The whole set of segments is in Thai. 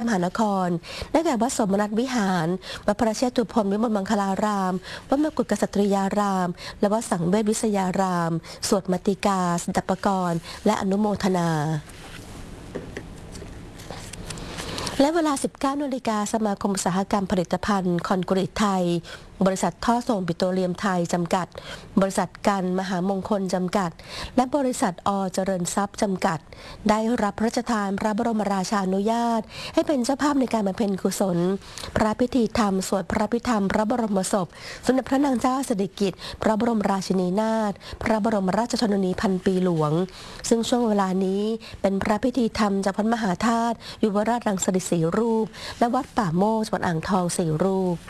มหานครได้แก่วัดสมณัฐวิหารวัดพระเชตุพนวิมลมังคลารามวัดมกุฏกษัตริยารามและวัดสังเวชวิทยารามสวดมติกาสดับปกรณ์และอนุโมทนาและเวลา 19 นาฬิกาสมาคมอุตสาหกรรมผลิตภัณฑ์คอนกรีตไทยบริษัทท่อส่งปิโตรเลียมไทยจำกัดบริษัทกันมหามงคลจำกัดและบริษัทอเจริญทรัพย์จำกัดได้รับพระราชทานพระบรมราชานุญาตให้เป็นเจ้าภาพในการบำเพ็ญกุศลพระพิธีธรรมสวดพระพิธรรมพระบรมศพสมเด็จพระนางเจ้าสิริกิติ์พระบรมราชินีนาถพระบรมราชชนนีพันปีหลวงซึ่งช่วงเวลานี้เป็นพระพิธีธรรมจากวัดมหาธาตุยุวราชรังสิต4 รูปและวัดป่าโมกจังหวัดอ่างทอง4 รูป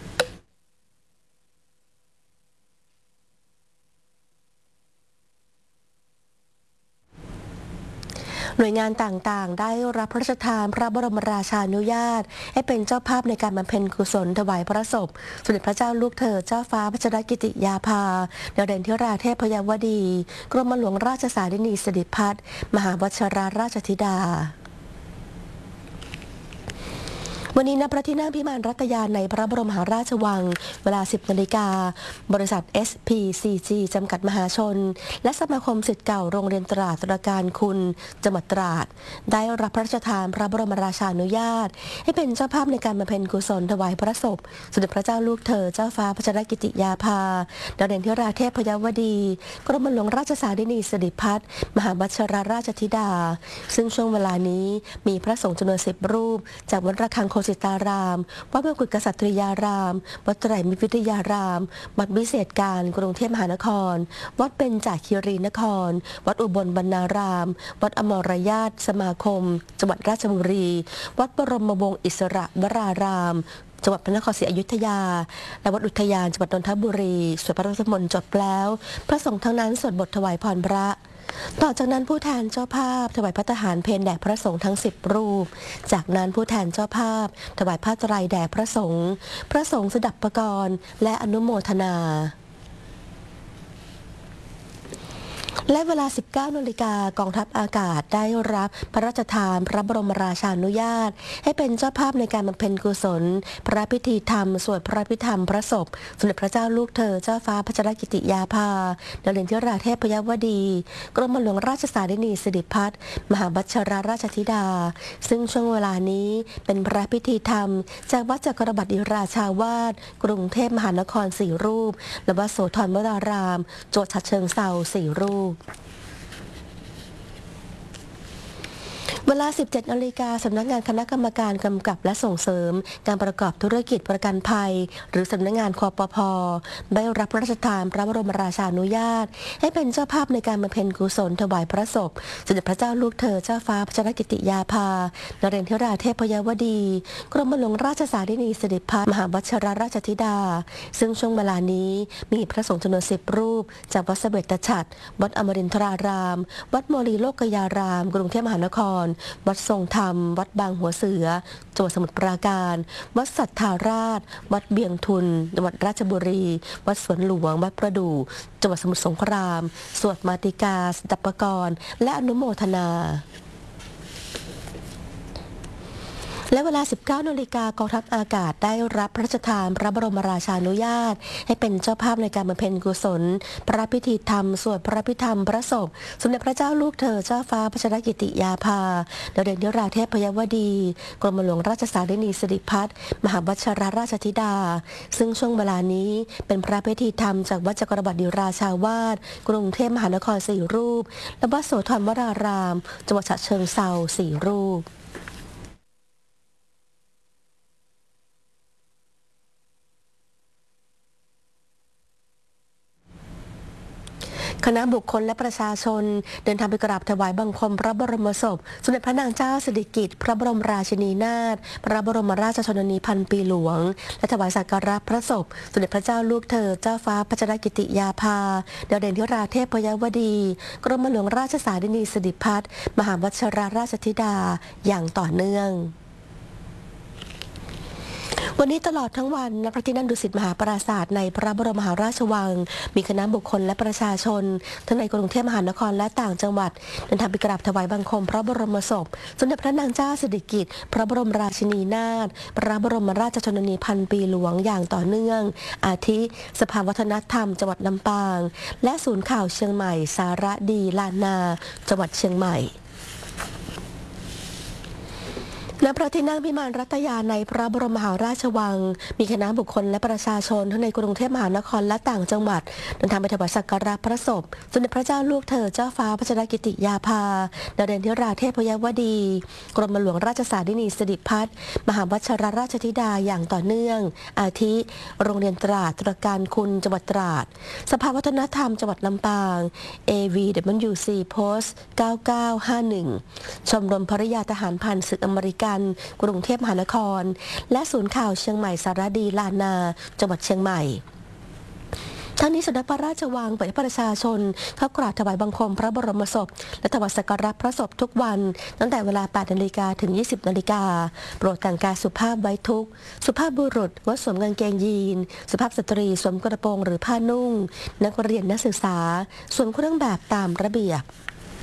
หน่วยงานต่างๆได้รับพระราชทานพระบรมราชานุญาตให้เป็นเจ้าภาพในการบำเพ็ญกุศลถวายพระศพสมเด็จพระเจ้าลูกเธอเจ้าฟ้าพัชรกิติยาภานเรศธิราเทพยวดีกรมหลวงราชสารินีสิริพัฒน์มหาวชิราราชธิดาวันนี้ณพระที่นั่งพิมานรัตยาในพระบรมมหาราชวังเวลา 10 นาฬิกาบริษัท SPCG จำกัดมหาชนและสมาคมศิษย์เก่าโรงเรียนตราดตระการคุณจังหวัดตราดได้รับพระราชทานพระบรมราชานุญาตให้เป็นเจ้าภาพในการบำเพ็ญกุศลถวายพระศพสมเด็จพระเจ้าลูกเธอเจ้าฟ้าพัชรกิติยาภานเรศธิราเทพยวดีกรมหลวงราชสารินีสิริพัฒน์มหาวชิราราชธิดาซึ่งช่วงเวลานี้มีพระสงฆ์จำนวน10 รูปจากวัดระฆังโคสิตารามวัดมกุฏกษัตริยารามวัดไตรมิตรวิทยารามวัดวิเศษการกรุงเทพมหานครวัดเบญจคีรีนครวัดอุบลบรรณารามวัดอมรญาติสมาคมจังหวัดราชบุรีวัดบรมวงศ์อิสระวรารามจังหวัดพระนครศรีอยุธยาและวัดอุทยานจังหวัดนนทบุรีสวดพระพุทธมนต์จบแล้วพระสงฆ์ทั้งนั้นสวดบทถวายพรพระต่อจากนั้นผู้แทนเจ้าภาพถวายพระทหารเพลแด่พระสงฆ์ทั้ง10 รูปจากนั้นผู้แทนเจ้าภาพถวายผ้าไตรแด่พระสงฆ์สดับปกรณ์และอนุโมทนาและเวลา 19 นาฬิกากองทัพอากาศได้รับพระราชทานพระบรมราชานุญาตให้เป็นเจ้าภาพในการบำเพ็ญกุศลพระพิธีธรรมสวดพระพิธรรมพระศพสมเด็จพระเจ้าลูกเธอเจ้าฟ้าพัชรกิติยาภานเรศธิราเทพยวดีกรมหลวงราชสารินีสิริพัฒน์มหาวชิราราชธิดาซึ่งช่วงเวลานี้เป็นพระพิธีธรรมจากวัดจักรบดิราชาวาสกรุงเทพมหานคร4 รูปและวัดโสธรวรารามจังหวัดฉะเชิงเทรา4 รูปเวลา 17 นาฬิกาสำนักงานคณะกรรมการกำกับและส่งเสริมการประกอบธุรกิจประกันภัยหรือสำนักงานคปภ.ได้รับพระราชทานพระบรมราชานุญาตให้เป็นเจ้าภาพในการบำเพ็ญกุศลถวายพระศพสมเด็จพระเจ้าลูกเธอเจ้าฟ้าพัชรกิติยาภานเรศธิราเทพยวดีกรมหลวงราชสารินีสิริพัฒน์มหาวชิราราชธิดาซึ่งช่วงเวลานี้มีพระสงฆ์จำนวน10 รูปจากวัดเสบ็จตฉัตรวัดอมรินทรารามวัดโมลีโลกยารามกรุงเทพมหานครวัดทรงธรรมวัดบางหัวเสือจังหวัดสมุทรปราการวัดสัทธาราชวัดเบียงทุนจังหวัดราชบุรีวัดสวนหลวงวัดประดู่จังหวัดสมุทรสงครามสวดมาติกาสดับปกรณ์และอนุโมทนาและเวลา 19 นาฬิกากองทัพอากาศได้รับพระราชทานพระบรมราชานุญาตให้เป็นเจ้าภาพในการบำเพ็ญกุศลพระพิธีธรรมสวดพระพิธรรมพระศพสมเด็จพระเจ้าลูกเธอเจ้าฟ้าพัชรกิติยาภานเรศธิราเทพยวดีกรมหลวงราชสารินีสิริพัฒน์มหาวชิราราชธิดาซึ่งช่วงเวลานี้เป็นพระพิธีธรรมจากวัดจักรบดิราชาวาสกรุงเทพมหานคร4 รูปและวัดโสธรวรารามจังหวัดฉะเชิงเทรา4 รูปคณะบุคคลและประชาชนเดินทางไปกราบถวายบังคมพระบรมศพสมเด็จพระนางเจ้าสิริกิติ์พระบรมราชินีนาถพระบรมราชชนนีพันปีหลวงและถวายสักการะพระศพสมเด็จพระเจ้าลูกเธอเจ้าฟ้าพัชรกิติยาภานเรศธิราเทพยวดีกรมหลวงราชสารินีสิริพัฒน์มหาวชิราราชธิดาอย่างต่อเนื่องวันนี้ตลอดทั้งวันณพระที่นั่งดุสิตมหาปราสาทในพระบรมมหาราชวังมีคณะบุคคลและประชาชนทั้งในกรุงเทพมหานครและต่างจังหวัดเดินทางไปกราบถวายบังคมพระบรมศพสมเด็จพระนางเจ้าสิริกิติ์พระบรมราชินีนาถพระบรมราชชนนีพันปีหลวงอย่างต่อเนื่องอาทิสภาวัฒนธรรมจังหวัดลำปางและศูนย์ข่าวเชียงใหม่สารดีลานนาจังหวัดเชียงใหม่ณพระที่นั่งพิมานรัตยาในพระบรมมหาราชวังมีคณะบุคคลและประชาชนทั้งในกรุงเทพมหานครและต่างจังหวัดเดินทางไปถวายสักการะพระศพสมเด็จพระเจ้าลูกเธอเจ้าฟ้าพัชรกิติยาภาดาวเด่นธิราเทพยวดีกรมหลวงราชสารินีสิริพัฒน์มหาวชิรราชธิดาอย่างต่อเนื่องอาทิโรงเรียนตราดตระการคุณจังหวัดตราดสภาวัฒนธรรมจังหวัดลำปาง AVWC Post 9951ชมรมภริยาทหารผ่านศึกอเมริกันกรุงเทพมหานครและศูนย์ข่าวเชียงใหม่สารดีลานนาจังหวัดเชียงใหม่ทั้งนี้สมเด็จพระราชวังเปิดให้ประชาชนเข้ากราบถวายบังคมพระบรมศพและถวายสักการะพระศพทุกวันตั้งแต่เวลา 8 นาฬิกาถึง 20 นาฬิกาโปรดแต่งกายสุภาพไว้ทุกข์สุภาพบุรุษงดสวมกางเกงยีนสุภาพสตรีสวมกระโปรงหรือผ้านุ่งนักเรียนนักศึกษาสวมเครื่องแบบตามระเบียบ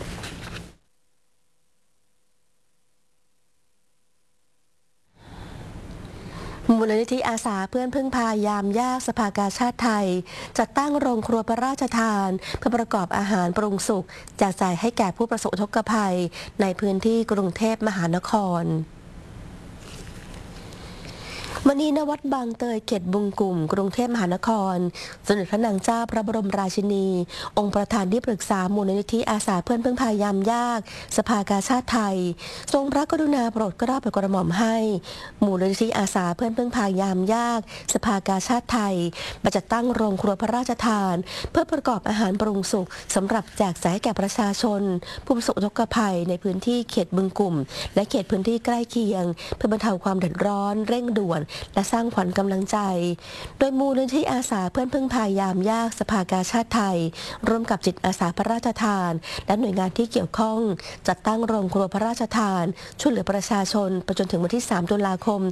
มูลนิธิอาสาเพื่อนพึ่งพายามยากสภากาชาติไทยจัดตั้งโรงครัวพระราชทานเพื่อประกอบอาหารปรุงสุกแจกจ่ายให้แก่ผู้ประสบอุทกภัยในพื้นที่กรุงเทพมหานครมณีณวัดบางเตยเขตบึงกุ่มกรุงเทพมหานครสมเด็จพระนางเจ้าพระบรมราชินี องค์ประธานที่ปรึกษามูลนิธิอาสาเพื่อนพึ่งพายามยากสภากาชาติไทยทรงพระกรุณาโปรดเกล้าโปรดกระหม่อมให้มูลนิธิอาสาเพื่อนพึ่งพายามยากสภากาชาติไทยมาจัดตั้งโรงครัวพระราชทานเพื่อประกอบอาหารปรุงสุกสำหรับแจกจ่ายให้แก่ประชาชนผู้ประสบอุทกภัยในพื้นที่เขตบึงกุ่มและเขตพื้นที่ใกล้เคียงเพื่อบรรเทาความเดือดร้อนเร่งด่วนและสร้างขวัญกำลังใจโดยมูลนิธิอาสาเพื่อนพึ่งพายามยากสภากาชาติไทยร่วมกับจิตอาสาพระราชทานและหน่วยงานที่เกี่ยวข้องจัดตั้งโรงครัวพระราชทานช่วยเหลือประชาชนไปจนถึงวันที่ 3 ตุลาคม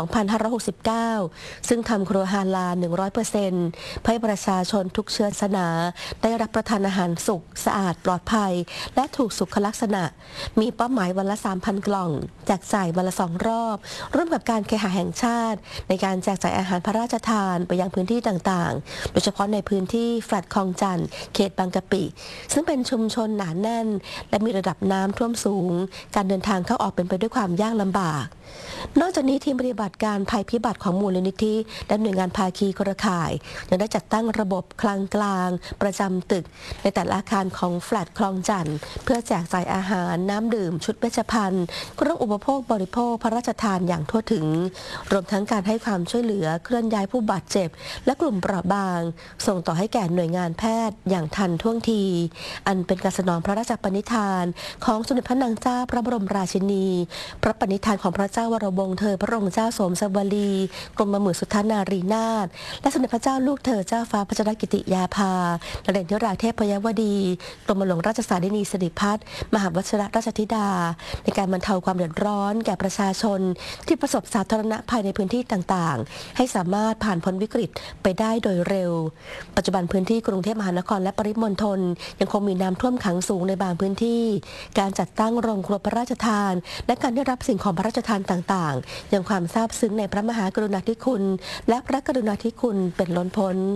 2569 ซึ่งทำครัวฮาลาล 100% เพื่อให้ประชาชนทุกเชื้อศาสนาได้รับประทานอาหารสุกสะอาดปลอดภัยและถูกสุขลักษณะมีเป้าหมายวันละ 3,000 กล่องแจกจ่ายวันละ 2 รอบร่วมกับการเคหะแห่งชาติในการแจกจ่ายอาหารพระราชทานไปยังพื้นที่ต่างๆโดยเฉพาะในพื้นที่แฟลตคลองจันทน์เขตบางกะปิซึ่งเป็นชุมชนหนาแน่นและมีระดับน้ำท่วมสูงการเดินทางเข้าออกเป็นไปด้วยความยากลำบากนอกจากนี้ทีมปฏิบัติการภัยพิบัติของมูลนิธิและหน่วยงานภาคีเครือข่ายยังได้จัดตั้งระบบคลังกลางประจำตึกในแต่ละอาคารของแฟลตคลองจันทน์เพื่อแจกจ่ายอาหารน้ำดื่มชุดเวชภัณฑ์เครื่องอุปโภคบริโภคพระราชทานอย่างทั่วถึงรวมทั้งการให้ความช่วยเหลือเคลื่อนย้ายผู้บาดเจ็บและกลุ่มเปราะบางส่งต่อให้แก่หน่วยงานแพทย์อย่างทันท่วงทีอันเป็นการสนองพระราชปณิธานของสมเด็จพระนางเจ้าพระบรมราชินีพระปณิธานของพระเจ้าวรวงศ์เธอพระองค์เจ้าสมสวลีกรมหมื่นสุทธานารีนาถและสมเด็จพระเจ้าลูกเธอเจ้าฟ้าพัชรกิติยาภาดาวเด่นธิราเทพยวดีกรมหลวงราชสารินีสิริพัฒน์มหาวชิรราชธิดาในการบรรเทาความเดือดร้อนแก่ประชาชนที่ประสบสาธารณภัยในพื้นที่ต่างๆให้สามารถผ่านพ้นวิกฤตไปได้โดยเร็วปัจจุบันพื้นที่กรุงเทพมหานครและปริมณฑลยังคงมีน้ำท่วมขังสูงในบางพื้นที่การจัดตั้งโรงครัวพระราชทานและการได้รับสิ่งของพระราชทานต่างๆยังความซาบซึ้งในพระมหากรุณาธิคุณและพระกรุณาธิคุณเป็นล้นพ้น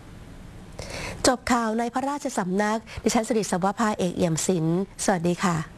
จบข่าวในพระราชสำนักดิฉันสิริสวภาเอกเอี่ยมศิลป์สวัสดีค่ะ